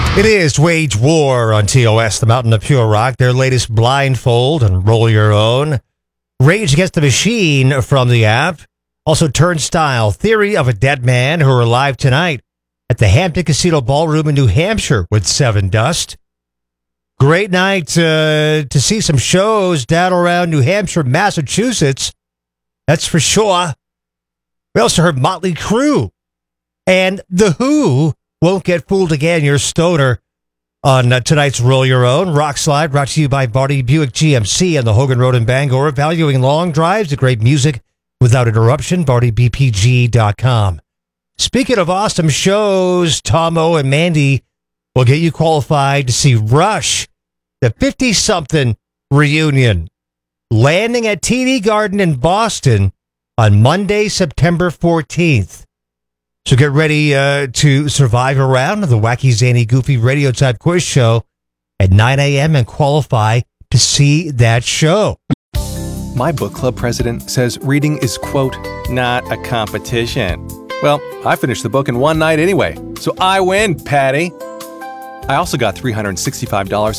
It is Wage War on TOS, the Mountain of Pure Rock, their latest Blindfold and Roll Your Own. Rage Against the Machine from the app. Also Turnstile, Theory of a Dead Man, who are live tonight at the Hampton Casino Ballroom in New Hampshire with Seven Dust. Great night to see some shows down around New Hampshire, Massachusetts. That's for sure. We also heard Motley Crue and The Who. Won't Get Fooled Again, your stoner on tonight's Roll Your Own. Rock Slide brought to you by Barty Buick GMC and the Hogan Road in Bangor. Valuing long drives to great music without interruption. BartyBPG.com. Speaking of awesome shows, Tomo and Mandy will get you qualified to see Rush, the 50-something reunion, landing at TD Garden in Boston on Monday, September 14th. So get ready to survive a round of the Wacky, Zany, Goofy radio type quiz show at 9 a.m. and qualify to see that show. My book club president says reading is, quote, not a competition. Well, I finished the book in one night anyway, so I win, Patty. I also got $365